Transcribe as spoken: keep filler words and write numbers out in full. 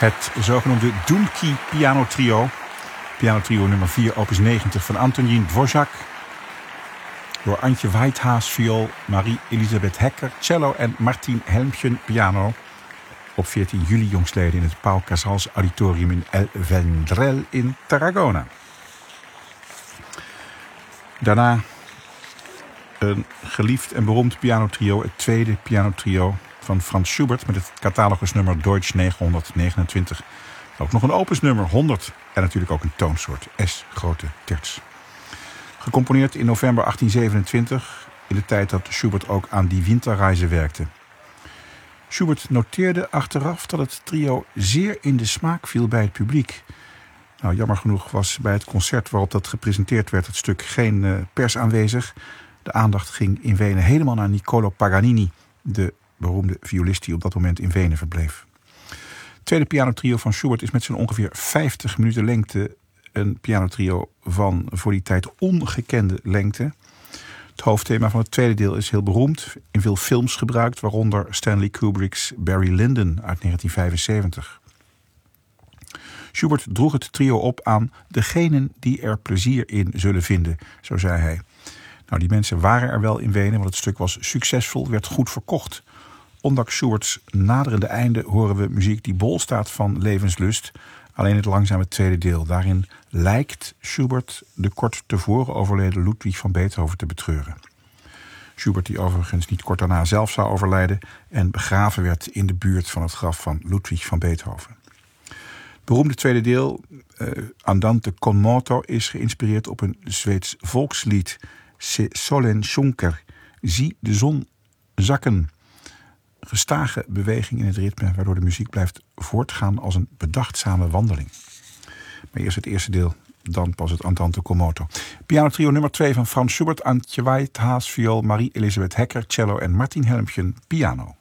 Het zogenoemde Doemki pianotrio. Pianotrio nummer vier, opus negentig van Antonín Dvořák. Door Antje Whitehaas viool, Marie-Elisabeth Hekker cello en Martin Helmchen piano. Op veertien juli jongstleden in het Pau Casals Auditorium in El Vendrell in Tarragona. Daarna een geliefd en beroemd pianotrio, het tweede pianotrio van Franz Schubert met het catalogusnummer Deutsch negenhonderdnegenentwintig. Ook nog een opusnummer honderd en natuurlijk ook een toonsoort S grote terts. Gecomponeerd in november achttien zevenentwintig, in de tijd dat Schubert ook aan die Winterreise werkte. Schubert noteerde achteraf dat het trio zeer in de smaak viel bij het publiek. Nou, jammer genoeg was bij het concert waarop dat gepresenteerd werd het stuk geen uh, pers aanwezig. De aandacht ging in Wenen helemaal naar Niccolò Paganini, de beroemde violist die op dat moment in Wenen verbleef. Het tweede pianotrio van Schubert is met zijn ongeveer vijftig minuten lengte een pianotrio van voor die tijd ongekende lengte. Het hoofdthema van het tweede deel is heel beroemd, in veel films gebruikt, waaronder Stanley Kubrick's Barry Lyndon uit negentien vijfenzeventig. Schubert droeg het trio op aan degenen die er plezier in zullen vinden, zo zei hij. Nou, die mensen waren er wel in Wenen, want het stuk was succesvol, werd goed verkocht. Ondanks Schuberts naderende einde horen we muziek die bol staat van levenslust. Alleen het langzame tweede deel. Daarin lijkt Schubert de kort tevoren overleden Ludwig van Beethoven te betreuren. Schubert die overigens niet kort daarna zelf zou overlijden en begraven werd in de buurt van het graf van Ludwig van Beethoven. Het beroemde tweede deel, uh, Andante con moto, is geïnspireerd op een Zweeds volkslied. Se solen sjunker, zie de zon zakken. Gestage beweging in het ritme, waardoor de muziek blijft voortgaan als een bedachtzame wandeling. Maar eerst het eerste deel, dan pas het Andante con moto. Pianotrio nummer twee van Franz Schubert, Antje Whitehaas viool, Marie-Elisabeth Hekker cello en Martin Helmchen piano.